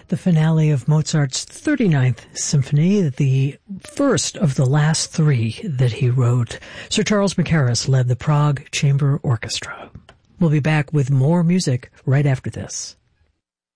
the finale of Mozart's 39th Symphony, the first of the last three that he wrote. Sir Charles Mackerras led the Prague Chamber Orchestra. We'll be back with more music right after this.